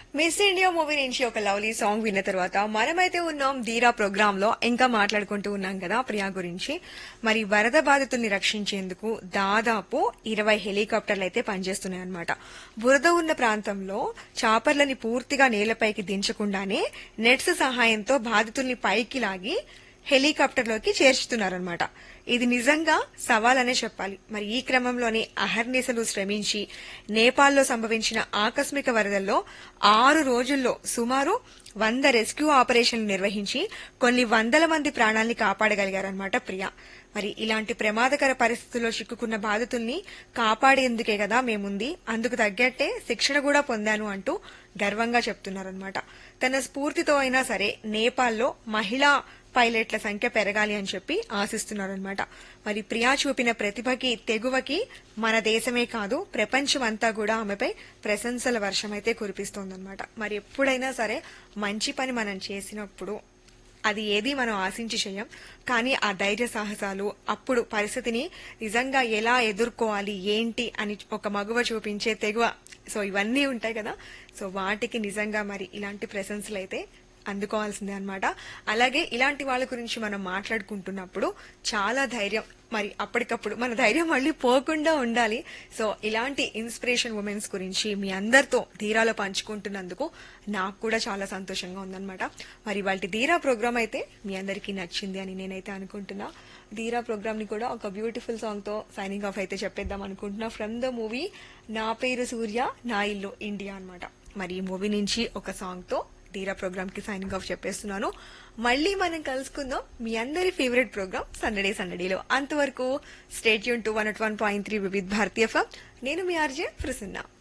Miss India movie నుంచి ఒక lovely song విన్న తర్వాత మనమైతే ఉన్నాం ధీరా ప్రోగ్రామ్ లో ఇంకా మాట్లాడుకుంటూ ఉన్నాం కదా ప్రియా గురించి. మరి వరద బాధితుల్ని రక్షించేందుకు దాదాపు 20 హెలికాప్టర్లు అయితే పనిచేస్తున్నాయన్నమాట. బురద ఉన్న ప్రాంతంలో చాపర్లని పూర్తిగా నేలపైకి దించకుండానే నెట్స్ సహాయంతో బాధితుల్ని పైకి లాగి హెలికాప్టర్లోకి చేర్చుతున్నారన్నమాట. ఇది నిజంగా సవాలనే చెప్పాలి. మరి ఈ క్రమంలోనే అహర్నిశలు శ్రమించి నేపాల్లో సంభవించిన ఆకస్మిక వరదల్లో 6 రోజుల్లో సుమారు 100 రెస్క్యూ ఆపరేషన్లు నిర్వహించి కొన్ని వందల మంది ప్రాణాల్ని కాపాడగలిగారన్నమాట ప్రియా. మరి ఇలాంటి ప్రమాదకర పరిస్థితుల్లో చిక్కుకున్న బాధితుల్ని కాపాడేందుకే కదా మేముంది, అందుకు తగ్గట్టే శిక్షణ కూడా పొందాను అంటూ గర్వంగా చెప్తున్నారన్నమాట. తన స్ఫూర్తితో అయినా సరే నేపాల్లో మహిళా పైలట్ల సంఖ్య పెరగాలి అని చెప్పి ఆశిస్తున్నారన్నమాట. మరి ప్రియా చూపిన ప్రతిభకి తెగువకి మన దేశమే కాదు ప్రపంచమంతా కూడా ఆమెపై ప్రశంసల వర్షం అయితే కురిపిస్తోందన్నమాట. మరి ఎప్పుడైనా సరే మంచి పని మనం చేసినప్పుడు అది ఏది మనం ఆశించి చేయం, కానీ ఆ ధైర్య సాహసాలు అప్పుడు పరిస్థితిని నిజంగా ఎలా ఎదుర్కోవాలి ఏంటి అని ఒక మగువ చూపించే తెగువ, సో ఇవన్నీ ఉంటాయి కదా. సో వాటికి నిజంగా మరి ఇలాంటి ప్రశంసలు అయితే అందుకోవాల్సిందే అన్నమాట. అలాగే ఇలాంటి వాళ్ళ గురించి మనం మాట్లాడుకుంటున్నప్పుడు చాలా ధైర్యం, మరి అప్పటికప్పుడు మన ధైర్యం మళ్ళీ పోకుండా ఉండాలి. సో ఇలాంటి ఇన్స్పిరేషన్ ఉమెన్స్ గురించి మీ అందరితో ధీరాలో పంచుకుంటున్నందుకు నాకు కూడా చాలా సంతోషంగా ఉందన్నమాట. మరి వాళ్ళ ధీరా ప్రోగ్రామ్ అయితే మీ అందరికీ నచ్చింది అని నేనైతే అనుకుంటున్నా. ధీరా ప్రోగ్రామ్ ని కూడా ఒక బ్యూటిఫుల్ సాంగ్ తో సైనింగ్ ఆఫ్ అయితే చెప్పేద్దాం అనుకుంటున్నా. ఫ్రమ్ ద మూవీ నా పేరు సూర్య నా ఇల్లు ఇండియా అన్నమాట. మరి ఈ మూవీ నుంచి ఒక సాంగ్ తో ధీరా ప్రోగ్రామ్ కి సైనింగ్ ఆఫ్ చెప్పేస్తున్నాను. మళ్ళీ మనం కలుసుకుందాం మీ అందరి ఫేవరెట్ ప్రోగ్రామ్ సండడే సండడేలో. అంతవరకు stay tune to 101.3 Vividh Bharatiya FM. నేను మీ ఆర్జే ప్రసన్న.